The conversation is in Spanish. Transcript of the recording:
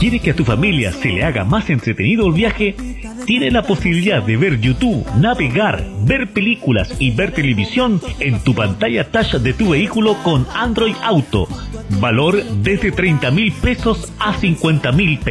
¿Quieres que a tu familia se le haga más entretenido el viaje? Tiene la posibilidad de ver YouTube, navegar, ver películas y ver televisión en tu pantalla touch de tu vehículo con Android Auto. Valor desde 30.000 pesos a 50.000 pesos.